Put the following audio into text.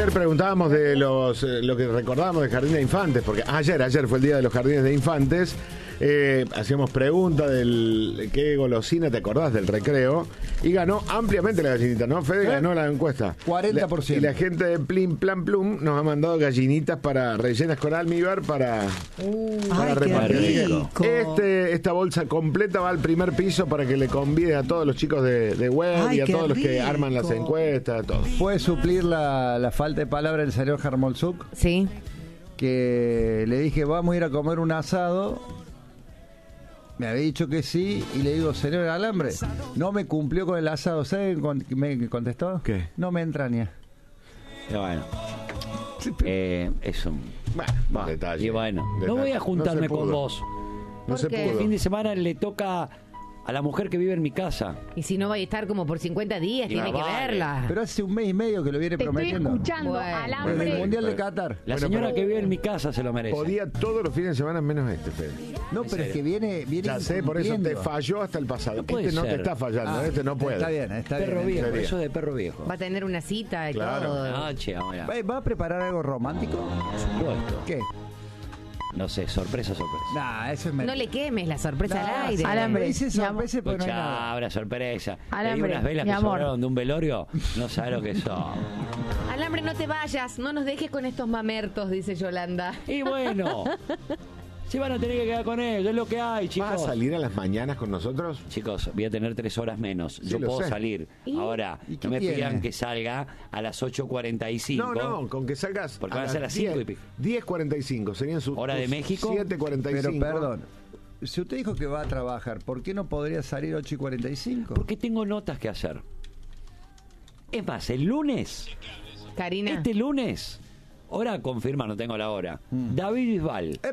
Ayer preguntábamos de lo que recordábamos de Jardín de Infantes, porque ayer fue el día de los Jardines de Infantes. Hacíamos preguntas del qué golosina te acordás del recreo y ganó ampliamente la gallinita, ¿no? Fede ganó la encuesta. 40%. Y la gente de Plim Plan Plum nos ha mandado gallinitas para rellenas con almíbar para repartir. Esta bolsa completa va al primer piso para que le convide a todos los chicos de web y a todos los que arman las encuestas, a todos. ¿Puede suplir la falta de palabra del señor Jarmolzuk? Sí. Que le dije, vamos a ir a comer un asado. Me había dicho que sí y le digo, señor Alambre, no me cumplió con el asado. ¿Sabe qué me contestó? ¿Qué? No me entraña. Bueno, es un... Bueno, detalle. Y bueno, no voy a juntarme con vos. No se qué? pudo. El fin de semana le toca a la mujer que vive en mi casa. Y si no va a estar como por 50 días, tiene que verla. Pero hace un mes y medio que lo viene prometiendo. escuchando, Bueno. Alambre. Desde el Mundial de Qatar. La Bueno, señora pero- que vive en mi casa se lo merece. Podía todos los fines de semana menos Fede. No, pero es que viene Ya sé, por eso te incumpliendo. falló hasta el pasado. No puede No te ser. está fallando, no puede. Está bien. Perro viejo, sería. eso de perro viejo. Va a tener una cita y Claro. todo. Noche, ahora. ¿Va a preparar algo romántico? Por supuesto. ¿Qué? No sé, sorpresa. Nah, eso es No le quemes la sorpresa al aire. Alambre. Me dice sorpresa, pero no hay nada. Chabra, sorpresa. Hay Alambre, unas velas mi que amor. sobraron de un velorio. No sabes lo que son. Alambre, no te vayas, no nos dejes con estos mamertos, dice Yolanda. Y bueno, se van a tener que quedar con ellos, es lo que hay, ¿Vas chicos. a salir a las mañanas con nosotros? Chicos, voy a tener 3 horas menos. Yo lo puedo sé. salir. Ahora, ¿Y qué no me tiene? pidan que salga a las 8:45. No, con que salgas. Porque van a ser las 5 y pico. 10:45, serían sus. ¿Hora de México? 7:45. Pero perdón, si usted dijo que va a trabajar, ¿por qué no podría salir 8:45? Porque tengo notas que hacer. Es más, el lunes, Karina. este lunes, hora confirma, no tengo la hora. David Bisbal.